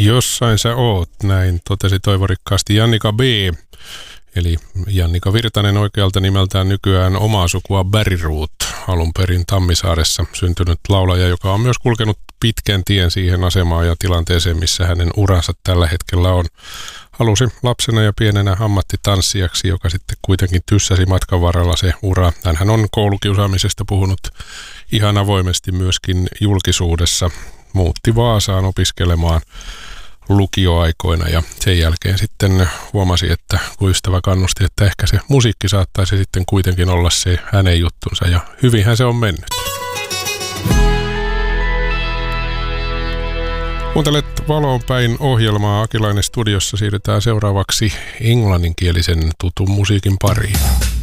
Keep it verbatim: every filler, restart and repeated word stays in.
Jossain sä oot, näin totesi toivorikkaasti Jannika B. Eli Jannika Virtanen oikealta nimeltään nykyään omaa sukua Bergroth, alun perin Tammisaaressa syntynyt laulaja, joka on myös kulkenut pitkän tien siihen asemaan ja tilanteeseen, missä hänen uransa tällä hetkellä on. Halusi lapsena ja pienenä ammattitanssijaksi, joka sitten kuitenkin tyssäsi matkan varrella se ura. Hänhän on koulukiusaamisesta puhunut ihan avoimesti myöskin julkisuudessa. Muutti Vaasaan opiskelemaan lukioaikoina ja sen jälkeen sitten huomasi, että kun ystävä kannusti, että ehkä se musiikki saattaisi sitten kuitenkin olla se hänen juttunsa ja hyvinhän se on mennyt. Kuuntelet Valoon päin -ohjelmaa. Akilainen studiossa, siirrytään seuraavaksi englanninkielisen tutun musiikin pariin.